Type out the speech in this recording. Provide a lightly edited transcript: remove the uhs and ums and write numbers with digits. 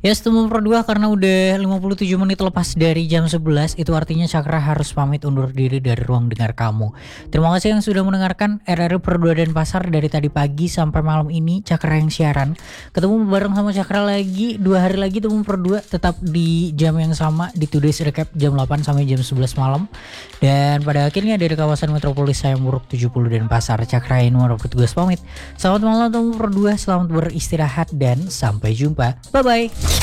Ya, Temu Pro 2 karena udah 57 menit lepas dari jam 11, itu artinya Cakra harus pamit undur diri dari ruang dengar kamu. Terima kasih yang sudah mendengarkan RRI Per 2 dan Pasar dari tadi pagi sampai malam ini. Cakra yang siaran. Ketemu bareng sama Cakra lagi 2 hari lagi Temu Pro 2, tetap di jam yang sama di Today's Recap jam 8 sampai jam 11 malam. Dan pada akhirnya dari kawasan metropolis saya Muruk 70 dan Pasar, Cakra Yanuar bertugas pamit. Selamat malam Temu Pro 2, selamat beristirahat dan sampai jumpa. Bye bye.